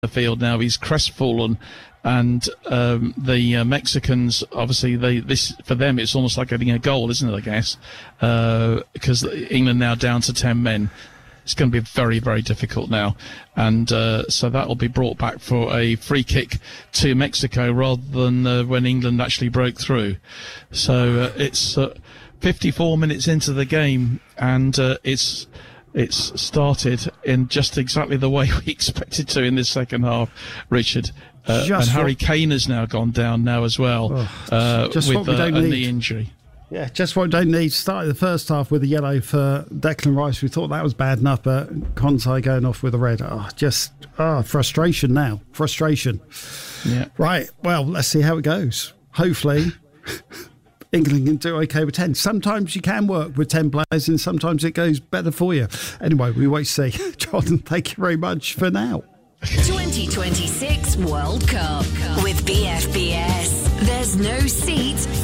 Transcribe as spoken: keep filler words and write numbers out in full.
the field now. He's crestfallen. And um, the uh, Mexicans, obviously, they this for them it's almost like getting a goal, isn't it? I guess uh, because England now down to ten men. It's going to be very, very difficult now, and uh, so that will be brought back for a free kick to Mexico rather than uh, when England actually broke through. So uh, it's uh, fifty-four minutes into the game, and uh, it's. It's started in just exactly the way we expected to in this second half, Richard. Uh, and Harry Kane has now gone down now as well oh, uh, with uh, a knee injury. Yeah, just what we don't need. Started the first half with a yellow for Declan Rice. We thought that was bad enough, but Conte going off with a red. Oh, just oh, frustration now. Frustration. Yeah. Right, well, let's see how it goes. Hopefully... England can do okay with ten. Sometimes you can work with ten players and sometimes it goes better for you. Anyway, we wait to see. Jonathan, thank you very much for now. twenty twenty-six World Cup with B F B S. There's no seat